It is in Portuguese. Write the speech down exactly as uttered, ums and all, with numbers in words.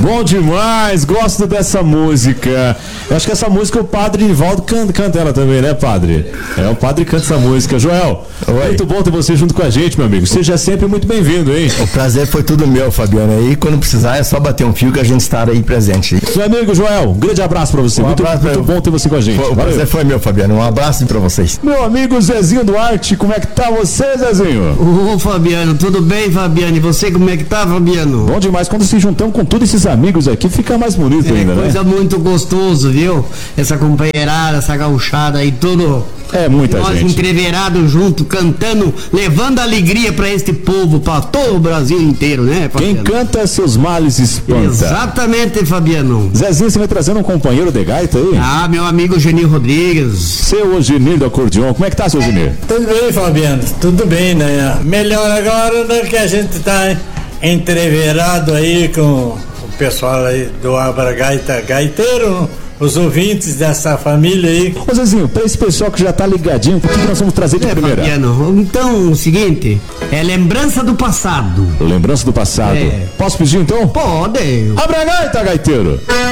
Bom demais, gosto dessa música. Eu acho que essa música o padre Ivaldo canta, canta ela também, né, padre? É, o padre canta essa música. Joel, Oi. Muito bom ter você junto com a gente, meu amigo. Seja sempre muito bem-vindo, hein? O prazer foi tudo meu, Fabiano. E quando precisar é só bater um fio que a gente estará aí presente. Meu amigo Joel, um grande abraço pra você. Um muito abraço, muito bom ter você com a gente. O Valeu. prazer foi meu, Fabiano. Um abraço pra vocês. Meu amigo Zezinho Duarte, como é que tá você, Zezinho? Ô, Fabiano, tudo bem, Fabiano? E você, como é que tá, Fabiano? Bom demais. Quando se juntamos com todos esses amigos aqui, fica mais bonito é, ainda, né? Coisa muito gostoso, viu? Essa companheirada, essa gauchada aí, tudo. É muita nós gente. Nós entreverados junto, cantando, levando alegria pra este povo, pra todo o Brasil inteiro, né, Quem Fabiano? canta seus males espanta. Exatamente, Fabiano. Zezinho, você vai trazendo um companheiro de gaita aí? Ah, meu amigo Genil Rodrigues. Seu Oginir do acordeon, como é que tá, seu Oginir? Tudo bem, Fabiano, tudo bem, né? Melhor agora do que a gente tá entreverado aí com o pessoal aí do Abra Gaita Gaiteiro, os ouvintes dessa família aí. Ô Zezinho, pra esse pessoal que já tá ligadinho, o que, que nós vamos trazer de é, primeira? Fabiano, então, o seguinte, é lembrança do passado. Lembrança do passado. É. Posso pedir então? Pode. Abra a gaita, gaiteiro!